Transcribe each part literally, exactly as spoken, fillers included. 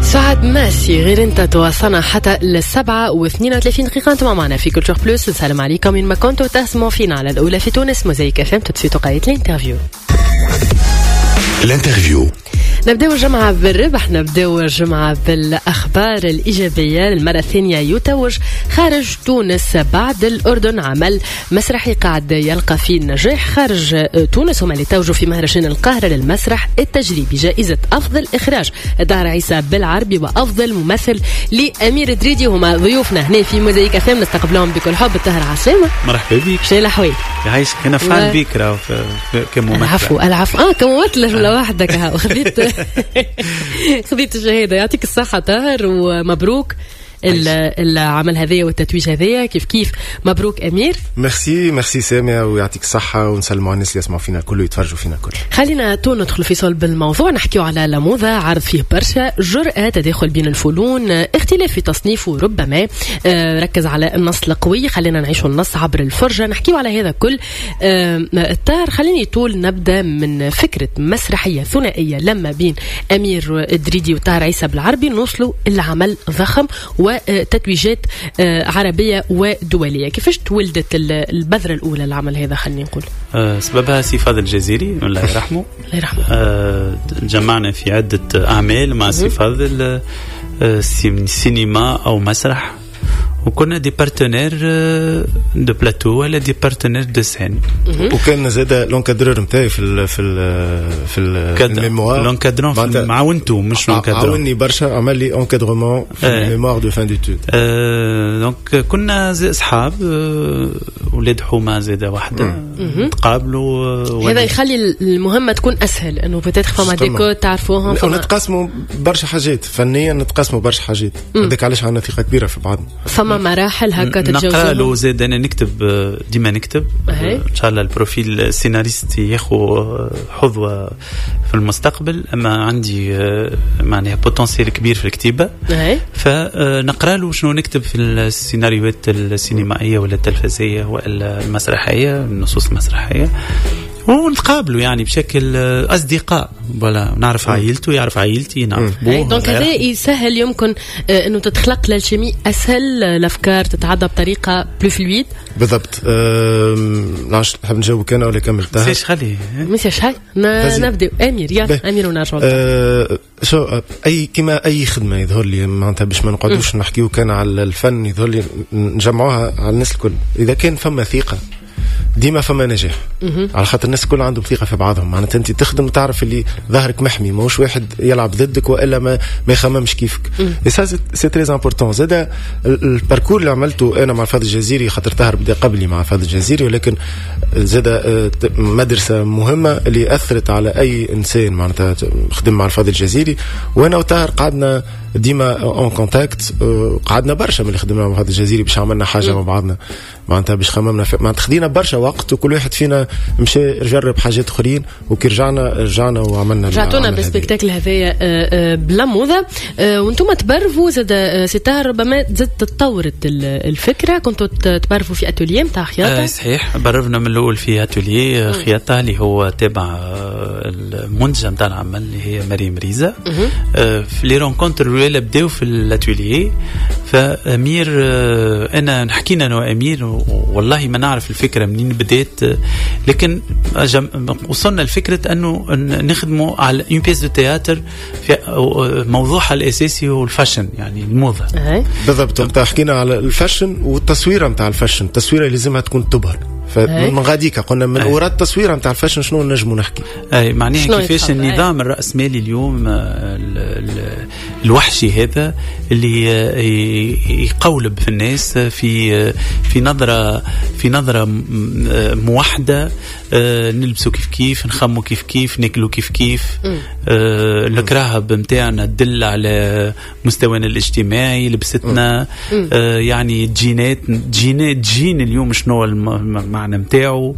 سعد ماسي غير انت تواصلنا حتى للسبعة واثنين وثلاثين دقيقة. انتم معنا في كل شهر بلوس. نسلم عليكم من ما كنتوا تسمعوا فينا على الأولى في تونس موزايك اف ام. تدفي تقاية الانترفيو الانترفيو نبداو الجمعة بالربح، نبداو الجمعة بالأخبار الإيجابية. المرة الثانية يتوج خارج تونس بعد الأردن عمل مسرحي قاعد يلقى فيه النجاح خارج تونس. هما اللي توجوا في مهرجان القاهرة للمسرح التجريبي جائزة أفضل إخراج الدار عيسى بالعربي وأفضل ممثل لأمير دريدي. هما ضيوفنا هنا في موزايك اف ام، نستقبلهم بكل حب. الطاهر عسلامة، مرحبا بك. شنو الأحوال؟ يعيشك. أنا فان بيك راهو كممثل. العفو العفو. اه كممثل ولا وحدك ها خذيت خذيت الشهادة. يعطيك الصحة طاهر ومبروك العمل هذايا والتتويج هذايا. كيف كيف مبروك أمير. ميرسي ميرسي سامية ويعطيك الصحة ونسلموا على الناس اللي يسمعوا فينا الكل ويتفرجوا فينا الكل. خلينا تو ندخل في صلب الموضوع، نحكيو على لموذة عرض فيه برشا جرأة، تداخل بين الفنون، اختلاف في تصنيفه ربما، آه ركز على النص القوي. خلينا نعيشوا النص عبر الفرجة، نحكيو على هذا كل. آه الطار خليني طول نبدأ من فكرة مسرحية ثنائية لما بين أمير دريدي وطاهر عيسى بالعربي نوصلوا العمل ضخم وتتويجات عربية ودولية. كيفاش تولدت البذرة الأولى العمل هذا؟ خلينا نقول أه سببها سي فاضل الجزيري الله يرحمه. الله يرحمه. أه جمعنا في عدة أعمال مع سي فاضل، أه سينما أو مسرح، وكنا دي بارتنير دو بلاتو ولا دي بارتنير دو سين. وكان زاده لونكادرور نتاعي في ال في ال في الميموار. لونكادرون معاونته مش لونكادرون، عاوني برشا، عمل لي انكادرومون في الميموار دو فان ديتود. دونك كنا زي اصحاب، ولاد حومه زاده واحده تقابلوا. هذا يخلي المهمه تكون اسهل، انه بتاتخ فما ديكو تعرفوهم ونتقاسموا برشا حاجات فنيا، نتقاسموا برشا حاجات. هذاك علاش عندنا ثقه كبيره في بعضنا. فما مراحل هكا تتجاوزوا. نقرا له زاد انا نكتب ديما نكتب ان شاء الله البروفيل السيناريست ياخذ حظوه في المستقبل، اما عندي معناها بوتنسيال كبير في الكتابه، فنقرا له شنو نكتب في السيناريوهات السينمائيه ولا التلفزيونيه ولا المسرحيه، النصوص المسرحيه، ونتقابلوا يعني بشكل أصدقاء. ولا نعرف عائلته يعرف عائلتي، نعرف بوه. دونك هذا يسهل، يمكن انه تتخلق للشيمي اسهل، الافكار تتعدى بطريقه بلو فلويد. بالضبط. نعرفش نحب نجاوبك انا ولا كمل طاهر؟ سيش خلي مش هاي نبدا. امير يلا امير ونرجعوا. أه شو اي كما اي خدمه يظهر لي معناتها باش ما نقعدوش نحكيو كان على الفن، يظهر لي نجمعوها على الناس الكل. اذا كان فما ثقه ديما فما نجاح، على خاطر الناس كلها عندهم ثقه في بعضهم. معناتها انت تخدم وتعرف اللي ظهرك محمي، ماهوش واحد يلعب ضدك والا ما ما يخممش كيفك. اي سا سي تري امبورطون. زاد الباركور اللي عملته انا مع فاضل الجزيري، خاطر طاهر بدا قبلي مع فاضل الجزيري، ولكن زاد مدرسه مهمه اللي اثرت على اي انسان. معناتها خدم مع فاضل الجزيري وانا وطاهر قعدنا ديما اون كونتاكت، قعدنا برشا من اللي خدمنا مع فاضل الجزيري باش عملنا حاجه مع بعضنا، معناتها باش خممنا معناتها خدينا برشا وقت، وكل واحد فينا مشى جرب حاجات اخرين، وكي رجعنا رجعنا وعملنا رجعتونا بالسبيكتاكل هذايا بلا موضه. وانتم تبرفوا زاد ستار، ربما زاد تطورت الفكره، كنتوا تبرفوا في اتوليه نتاع خياطه. آه صحيح، برفنا من الاول في اتوليه خياطه اللي هو تابع المنتجه نتاع العمل اللي هي مريم ريزا. آه في لي رونكونتر الاولى بداو في الاتوليه، فامير آه انا حكينا انا وامير والله ما نعرف الفكره منين بدات، لكن وصلنا لفكره انه نخدموا على اون بيس دو تياتر في موضوعها الاساسي هو الفاشن، يعني الموضه. بالضبط. حكينا على الفاشن والتصويره نتاع الفاشن، التصويره لازمها تكون تبهر. فمن غاديك قلنا من اوراد التصوير نتاع الفاشن شنو نجموا نحكي. اي معناها كيفاش النظام الرأسمالي اليوم ال ال الوحشي هذا اللي يقولب في الناس في في نظره في نظره موحده، نلبسوا كيف كيف، نخموا كيف كيف، ناكلوا كيف كيف. الكراهب نتاعنا تدل على مستوانا الاجتماعي، لبستنا يعني جينات جينات جين اليوم شنو المعنى نتاعو.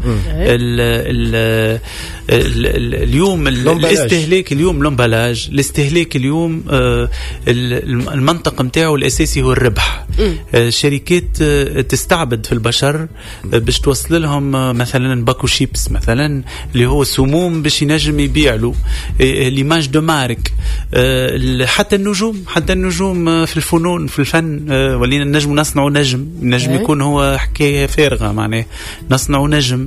اليوم الاستهلاك اليوم لومبالاج، الاستهلاك اليوم المنطق نتاعو الاساسي هو الربح. شركات تستعبد في البشر باش توصل لهم مثلا باكو شيبس الناس مثلا اللي هو سموم باش ينجم يبيع له ليماج دو مارك. حتى النجوم حتى النجوم في الفنون في الفن ولينا نجم نصنع نجم نجم يكون هو حكاية فارغة معناه نصنع نجم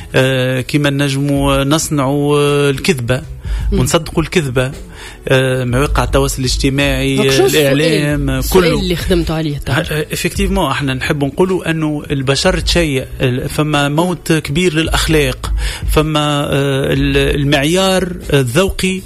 كما النجم نصنع الكذبة ونصدقوا الكذبة. مواقع التواصل الاجتماعي الإعلام كله اللي خدمتوا عليه افكتيفمون احنا نحب نقولوا انه البشر تشيء فما موت كبير للأخلاق فما المعيار الذوقي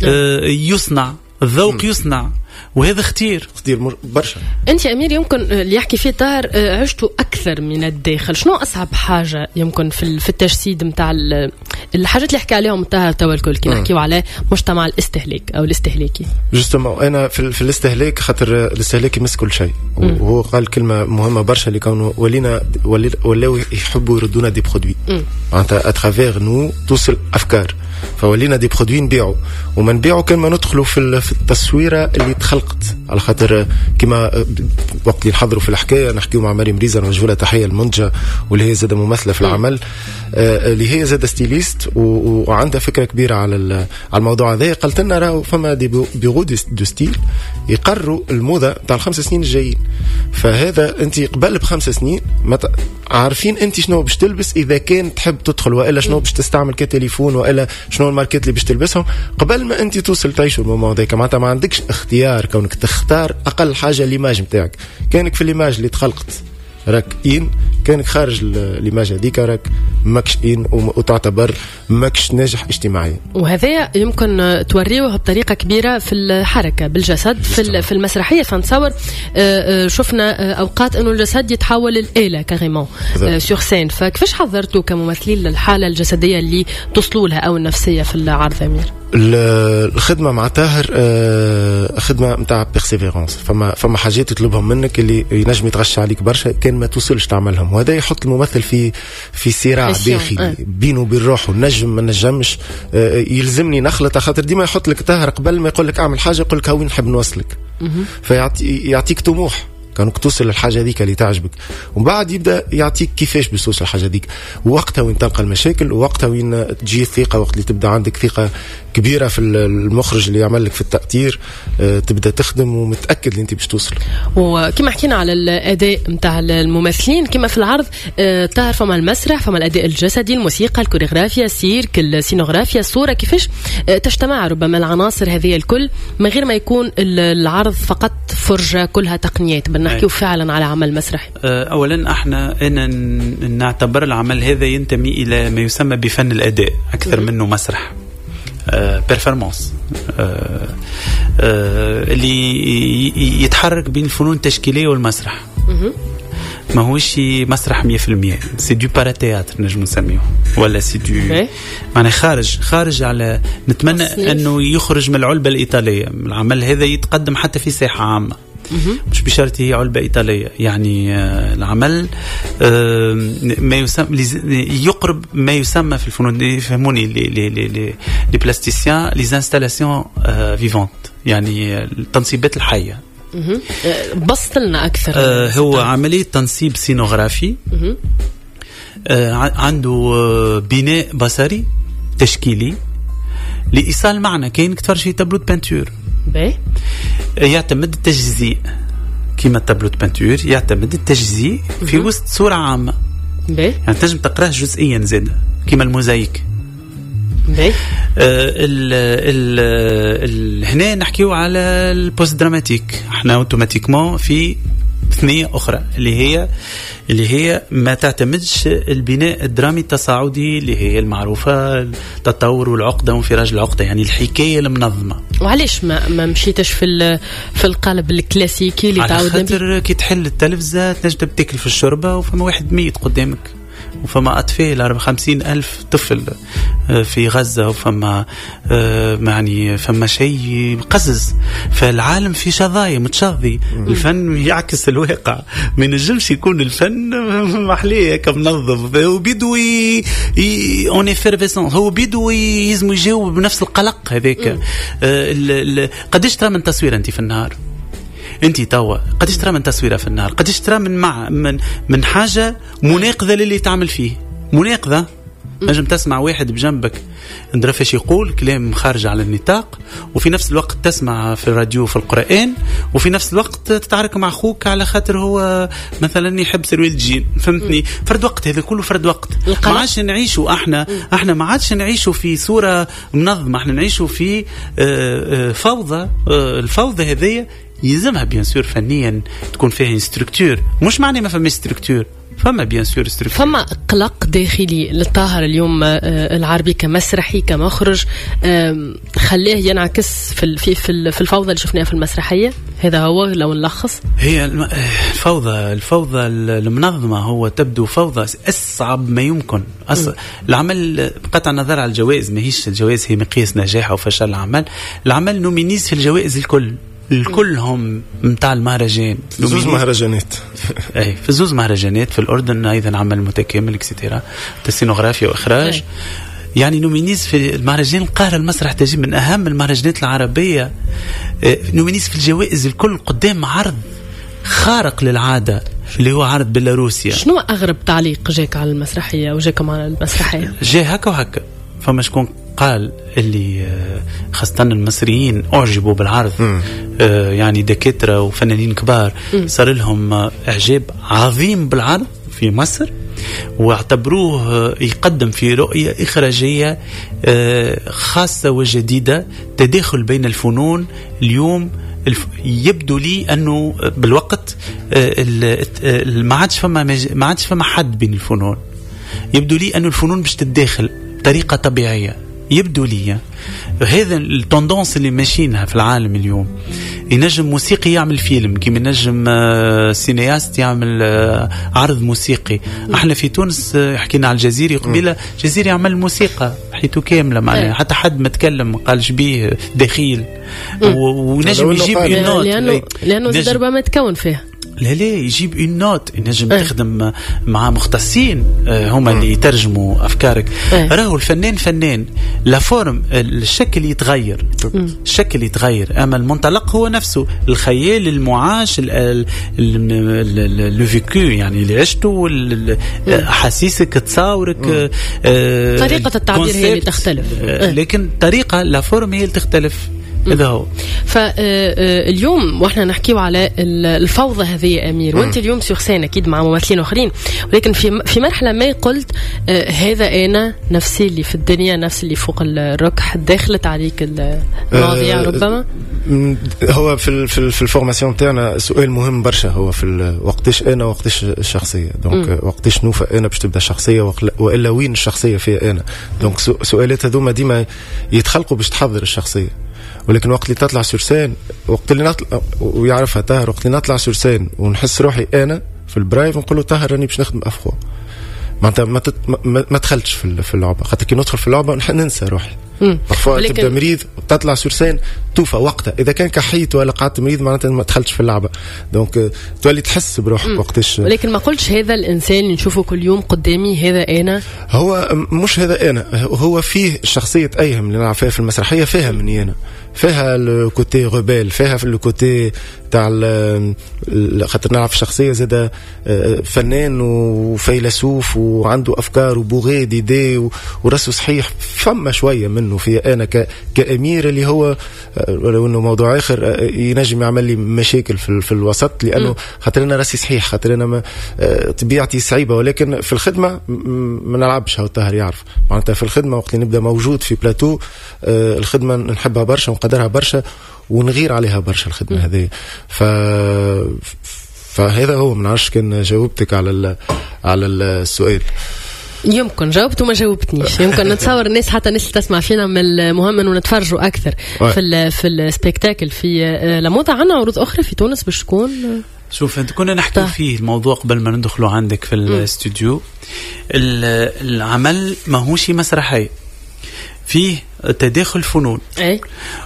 يصنع الذوق يصنع وهذا اختير اختير برشا. انت يا امير يمكن اللي يحكي فيه طاهر عشتوا اكثر من الداخل، شنو اصعب حاجه يمكن في في التجسيد نتاع الحاجات اللي حكى عليهم طاهر توا الكل كي نحكيو على مجتمع الاستهلاك او الاستهلاكي؟ جوستومون انا في, في الاستهلاك خاطر الاستهلاك يمس كل شيء وهو قال كلمه مهمه برشا اللي كانوا ولينا ولاو يحبوا يردونا دي برودوي معناتها اترافير نو توصل افكار فولينا دي برودوي نبيعوا وما نبيعوا كان ما ندخلوا في في التصويره اللي تخلقت على خاطر كما وقت اللي نحضروا في الحكايه نحكيو مع مريم ريزا نوجه لها تحيه المنتجه واللي هي زاده ممثله في العمل آه اللي هي زاده ستيليست وعندها فكره كبيره على على الموضوع هذا. قالت لنا راهو فما دي بيغو دو ستيل يقرروا الموضه تاع الخمس سنين الجايين فهذا انت قبل بخمس سنين عارفين انت شنو باش تلبس اذا كان تحب تدخل والا شنو باش تستعمل كتليفون والا شنو الماركات اللي باش تلبسهم قبل ما انت توصل تعيشوا الموضوع هذاك معناتها ما عندكش اختيار كونك تختار اقل حاجه ليماج نتاعك. كانك في ليماج اللي تخلقت راك إن كانك خارج ليماج هذيك راك ماكش إن وتعتبر ماكش ناجح اجتماعيا. وهذا يمكن توريوه بطريقه كبيره في الحركه بالجسد في في المسرحيه. فنتصور شفنا اوقات انه الجسد يتحول الآلة كاريمون سور سين. فكيفاش حضرتوا كممثلين للحاله الجسديه اللي توصلوا لها او النفسيه في العرض امير؟ الخدمه مع طاهر خدمه نتاع بيرسيفيرونس فما فما حاجات يطلبهم منك اللي ينجم يتغشى عليك برشا كان ما توصلش تعملهم وهذا يحط الممثل في في صراع داخلي بينه وبين روحه نجم ما نجمش يلزمني نخلط خاطر ديما يحط لك طاهر قبل ما يقول لك اعمل حاجه يقول لك هاوين نحب نوصلك فيعطيك طموح كانك توصل للحاجه هذيك اللي تعجبك ومن بعد يبدا يعطيك كيفاش باش توصل الحاجه هذيك ووقتها وين تلقى المشاكل ووقتها وين تجي الثقه وقت اللي تبدا عندك ثقه كبيره في المخرج اللي يعمل لك في التأثير أه تبدا تخدم ومتاكد اللي انت باش توصل. وكما حكينا على الاداء نتاع الممثلين كما في العرض أه تعرف فما المسرح فما الاداء الجسدي الموسيقى الكوريغرافيا السيرك السينوغرافيا الصوره كيفاش أه تجتمع ربما العناصر هذه الكل من غير ما يكون العرض فقط فرجه كلها تقنيات بنحكيو فعلا على عمل مسرحي. اولا احنا انا نعتبر العمل هذا ينتمي الى ما يسمى بفن الاداء اكثر منه مسرح بيرفورمانس اللي يتحرك بين الفنون التشكيليه والمسرح ما هوش مسرح مية في المية سي دو باراتياتر نجم نسميه ولا سي دو معناها خارج خارج على نتمنى انه يخرج من العلبه الايطاليه. العمل هذا يتقدم حتى في ساحه عامه مش بشرط هي علبة إيطالية يعني العمل ما يسمى يقرب ما يسمى في الفنون يفهموني لي لي لي لي لي بلاستيسيان لي انستالاسيون فيفونت يعني التنصيبات الحية. بسط لنا أكثر. هو عملية تنصيب سينوغرافي عنده بناء بصري تشكيلي لإيصال معنى كاين كتفرج في تابلو بانتور باهي يعتمد التجزيء كيما التابلو بانتور يعتمد التجزيء في وسط صورة عامة باهي يعني تنجم تقراه جزئيا زاد كيما الموزايك باهي ال ال هنا نحكيو على البوست دراماتيك احنا اوتوماتيكمون في ثنية أخرى اللي هي اللي هي ما تعتمدش البناء الدرامي التصاعدي اللي هي المعروفة التطور والعقدة وانفراج العقدة يعني الحكاية المنظمة. وعليش ما ما مشيتش في في القالب الكلاسيكي اللي تعود على خاطر كي تحل التلفزة تنجم تاكل في الشوربة وفما واحد ميت قدامك وفما أطفال أربعة خمسين ألف طفل في غزة وفما يعني فما شيء مقزز فالعالم في شظايا متشظي. الفن يعكس الواقع ما ينجمش يكون الفن محليه كمنظم وبيدو اون افيرفيسون هو بيدو يزم يجاوب بنفس القلق هذاك. قديش ترى من تصوير انت في النهار انت توا قديش ترى من تصويره في النهار قديش ترى من مع من من حاجه مناقضه للي تعمل فيه مناقضه نجم تسمع واحد بجنبك ندرى فاش يقول كلام خارج على النطاق، وفي نفس الوقت تسمع في الراديو في القرآن، وفي نفس الوقت تتعارك مع أخوك على خاطر هو مثلا يحب سروال الجين. فهمتني؟ فرد وقت، هذا كله فرد وقت. ما عادش نعيشوا احنا احنا ما عادش نعيشوا في صورة منظمة، احنا نعيشوا في فوضى. الفوضى هذه يلزمها بيان سور فنيا تكون فيها ستركتور، مش معنى ما فماش ستركتور، فما بيان سور ستركتور. فما قلق داخلي للطاهر اليوم العربي كمسرحي كمخرج خليه ينعكس في في في الفوضى اللي شفناها في المسرحية. هذا هو لو نلخص، هي الفوضى الفوضى المنظمة هو تبدو فوضى أصعب ما يمكن. أص... العمل بقطع النظر على الجوائز، ما هيش الجوائز هي مقياس نجاح أو فشل العمل. العمل نومينيز في الجوائز الكل الكلهم متاع المهرجان، زوز مهرجانات اي في زوز مهرجانات في الأردن أيضا عمل متكامل اكسترا تسينوغرافيا وإخراج أي. يعني نومينيز في المهرجان القاهرة المسرح تجي من أهم المهرجانات العربية. نومينيز في الجوائز الكل قدام عرض خارق للعادة اللي هو عرض بيلاروسيا. شنو أغرب تعليق جاك على المسرحية وجاكم على المسرحية؟ جاء هكا وهكا، فما شكون قال اللي خاصة المصريين أعجبوا بالعرض، آه يعني دكاترة وفنانين كبار صار لهم إعجاب عظيم بالعرض في مصر، واعتبروه يقدم في رؤية إخراجية آه خاصة وجديدة، تداخل بين الفنون. اليوم يبدو لي أنه بالوقت آه ما عادش فما ما عادش فما حد بين الفنون. يبدو لي أنه الفنون باش تتداخل بطريقة طبيعية. يبدو لي هذا التندونس اللي ماشينها في العالم اليوم. ينجم موسيقي يعمل فيلم كيما ينجم سينياست يعمل عرض موسيقي. احنا في تونس حكينا على الجزيري قبيله، الجزيري يعمل موسيقى حيث كامله معناها حتى حد ما تكلم ما قالش بيه دخيل، ونجم يجيب النوت لانه لانه الضربه ما تكون فيها. لا لا يجيب النوت، ينجم أه. تخدم مع مختصين هما اللي يترجموا أفكارك. أه. راهو الفنان فنان، لا فورم الشكل يتغير، م. الشكل يتغير، أما المنطلق هو نفسه، الخيال المعاش الفيكو يعني اللي عشته، أحاسيسك تصاورك، أه. طريقة التعبير هي اللي تختلف، أه. لكن طريقة لا فورم هي اللي تختلف. هذا هو. فاليوم واحنا نحكيو على الفوضى هذه يا أمير، وانت اليوم سيغسان أكيد مع ممثلين آخرين، ولكن في في مرحلة ما قلت هذا أنا نفسي اللي في الدنيا، نفسي اللي فوق الركح، داخلت عليك المواضيع ربما. هو في في في الفورماسيون تاعنا سؤال مهم برشا، هو في وقتاش أنا وقتاش الشخصية. دونك وقتاش نوفى أنا باش تبدا الشخصية، وإلا وين الشخصية فيها أنا. دونك سؤالات هذوما ديما يتخلقوا باش تحضر الشخصية، ولكن وقت اللي تطلع سورسان، وقت اللي نطلع ويعرفها طاهر، وقت اللي نطلع سورسان ونحس روحي انا في البرايف ونقول له طاهر راني باش نخدم افخو، معناتها ما, تت... ما ما دخلتش في في اللعبه، خاطر كي ندخل في اللعبه ننسى روحي. بارفوا تبدا مريض وتطلع سورسان توفى وقتها، اذا كان كحيت ولا قعدت مريض معناتها ما دخلتش في اللعبه. دونك تولي تحس بروحك وقتاش. ولكن ما قلتش هذا الانسان اللي نشوفه كل يوم قدامي هذا انا، هو مش هذا انا، هو فيه شخصيه ايهم اللي نلعب فيها في المسرحيه، فيها مني انا، فيها الكوتي غبال، فيها في الكوتي تاع خاطر نلعب في شخصيه زاده فنان وفيلسوف وعنده افكار وبوغيد ايدي وراسه صحيح، فما شويه منه في انا كامير اللي هو ولو انه موضوع اخر ينجم يعمل لي مشاكل في, في الوسط، لانه خاطر انا راسي صحيح، خاطر انا طبيعتي صعيبه، ولكن في الخدمه ما نلعبش. هو الطاهر يعرف معناتها في الخدمه وقت اللي نبدا موجود في بلاتو الخدمه نحبها برشا ونقدرها برشا ونغير عليها برشا الخدمه هذه. ف فهذا هو. ما نعرفش كان جاوبتك على ال... على السؤال. يمكن جاوبت وما جاوبتنيش، يمكن نتصور الناس حتى الناس اللي تسمع فينا من المهم انه نتفرجوا اكثر في ال في السبيكتاكل. في لموضة عنا عروض اخرى في تونس باش تكون. شوف انت كنا نحكي فيه الموضوع قبل ما ندخلوا عندك في الاستوديو. العمل ماهوش مسرحي، فيه تداخل فنون أي؟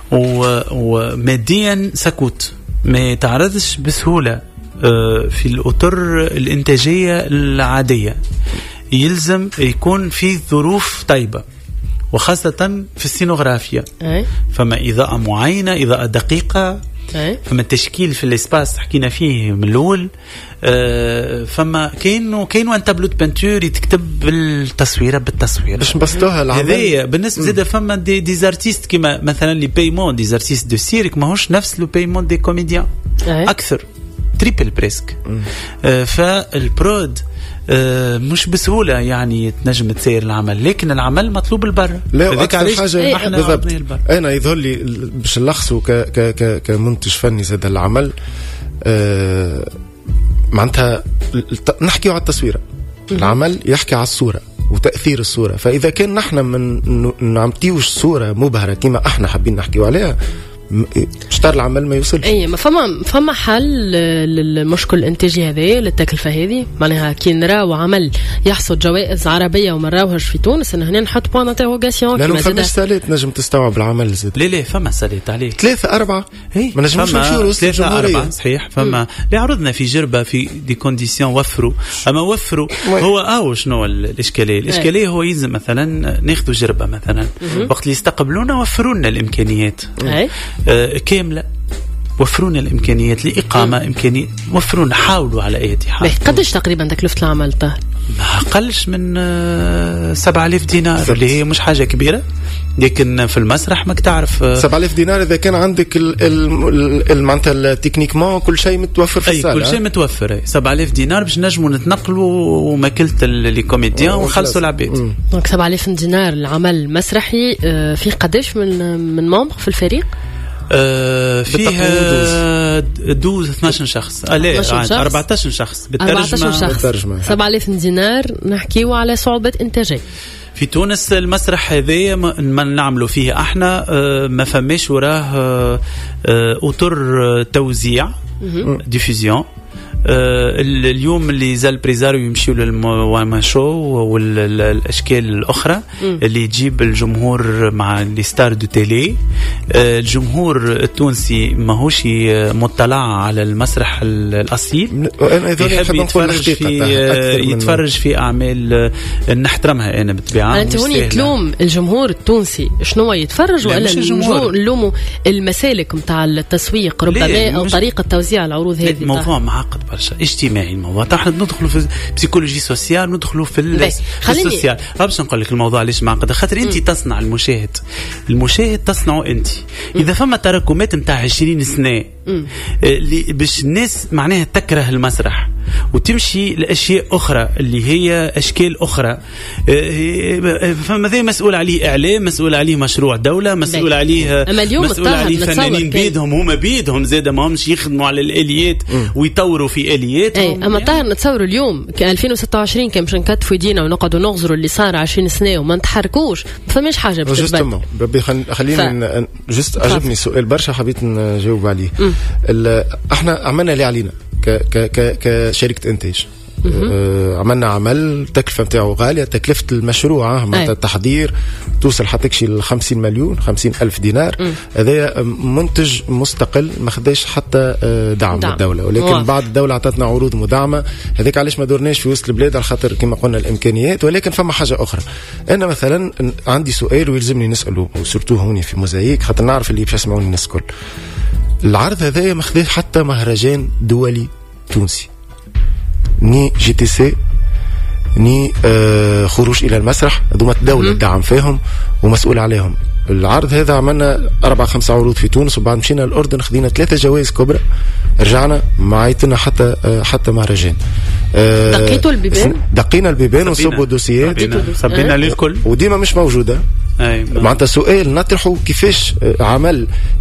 وماديا سكوت، ما يتعرضش بسهولة في الأطر الإنتاجية العادية. يلزم يكون في ظروف طيبة، وخاصة في السينوغرافيا. أي؟ فما إضاءة معينة، إضاءة دقيقة، فما التشكيل في الاسباس حكينا فيه من الاول. آه فما كاينو كاينو ان تابلو دو بانتور يتكتب بالتصويره بالتصويره باش نبسطوها العمل. هذايا بالنسبه زاد فما دي ديزارتيست كيما مثلا لي بايمون ديزارتيست دو سيرك ماهوش نفس لو بايمون دي كوميديان اكثر تريبل بريسك. آه فالبرود آه مش بسهولة يعني تنجم تسير العمل، لكن العمل مطلوب البر. لا أكثر حاجة احنا بالضبط أنا يظهر لي باش نلخصه ك ك ك كمنتج فني زاد العمل. آه معناتها نحكي على التصوير، العمل يحكي على الصورة وتأثير الصورة. فإذا كان نحن من نعمتيوش صورة مبهرة كما احنا حابين نحكيو عليها شطار العمل ما يوصلش. اي ما فما فما حل للمشكل الانتاجي هذا للتكلفه هذه. معناها كي نراو عمل يحصد جوائز عربيه وما نراوهش في تونس، هنا نحط بوان انتروغاسيون. لانه فما سالات نجم تستوعب العمل زاد. لا لا فما سالات عليه ثلاثه اربعه ما نجمش نمشيو ثلاثه اربعه صحيح. فما اللي عرضنا في جربه في دي كونديسيون وفروا اما وفروا هو او شنو الاشكاليه؟ الاشكاليه هو يلزم مثلا ناخذوا جربه مثلا وقت اللي يستقبلونا وفروا لنا الامكانيات آه كاملة، وفرونا الإمكانيات لإقامة إمكانية، وفرونا حاولوا على أي حال. قديش تقريبا تكلفة العمل طاهر؟ ما قلش من آه سبعة آلاف دينار اللي هي مش حاجة كبيرة، لكن في المسرح ما تعرف آه سبعة آلاف دينار إذا كان عندك المعناتها التكنيكمون كل شيء متوفر في السالة. كل شيء متوفر. سبعة آلاف دينار باش نجموا نتنقلوا وماكلة لي كوميديان ونخلصوا العباد. دونك سبعة آلاف دينار العمل مسرحي. آه في قديش من من ممبر في الفريق؟ آه فيها دوز اثناشر شخص لا أربعتاشر شخص بالترجمة. سبعة آلاف دينار نحكيو على صعوبة إنتاجية في تونس. المسرح هذا ما نعملوا فيه احنا آه ما فماش وراه آه أطر توزيع ديفوزيون. آه اليوم اللي زال بريزارو يمشيوا للمواما شو والاشكال الاخرى م. اللي تجيب الجمهور مع لي ستار دو تيلي. آه الجمهور التونسي ماهوش مطلع على المسرح الاصيل، يحب يتفرج في آه يتفرج في اعمال آه نحترمها انا بالطبيعه. انت هوني تلوم الجمهور التونسي شنو يتفرج ولا الجمهور نلوموا المسالك نتاع التسويق ربما او طريقه توزيع العروض هذه؟ الموضوع معقد برشا اجتماعي الموضوع. احنا ندخلوا في بسيكولوجي سوسيال، ندخلوا في السوسيال. باش نقول لك الموضوع ليش معقد، خاطر انت تصنع المشاهد المشاهد تصنعه انت. اذا فما تراكمات نتاع عشرين سنه اللي باش الناس معناها تكره المسرح وتمشي لاشياء اخرى اللي هي اشكال اخرى، فما ذي مسؤول عليه اعلام، مسؤول عليه مشروع دوله، مسؤول عليه مسؤول عليه فنانين بيدهم هما بيدهم زاده ما همش يخدموا على الاليات ويطوروا في اليات. اي اما طاهر نتصوروا اليوم ك ألفين وستة وعشرين كان باش نكتفوا يدينا ونقعدوا نغزروا اللي صار عشرين سنه وما نتحركوش، ما فماش حاجه باش تتبدل. ربي خليني ف... جست عجبني سؤال برشا حبيت نجاوب عليه. احنا عملنا اللي علينا ك ك ك كشركه انتاج. آه عملنا عمل تكلفة متاعه غالية، تكلفة المشروع مع التحضير توصل حتى شي لخمسين مليون خمسين ألف دينار. هذا منتج مستقل ما خداش حتى دعم من الدولة، ولكن واضح. بعد الدولة عطتنا عروض مدعمة. هذاك علاش ما دورناش في وسط البلاد على خاطر كما قلنا الإمكانيات. ولكن فما حاجة أخرى، أنا مثلا عندي سؤال ويلزمني نسأله وسورتو هوني في موزايك خاطر نعرف اللي باش يسمعوني الناس الكل. العرض هذا ما خداش حتى مهرجان دولي تونسي، ني جي تي سي ني آه خروج الى المسرح، هذوما الدوله تدعم فيهم ومسؤول عليهم. العرض هذا عملنا أربعة خمسة عروض في تونس، وبعد مشينا الأردن خدينا ثلاثة جوائز كبرى، رجعنا ما عيطنا حتى آه حتى مهرجان. آه دقيتوا البيبان دقينا البيبان وصبوا دوسيات صبينا للكل وديما مش موجوده. معناتها سؤال نطرحه كيفاش عمل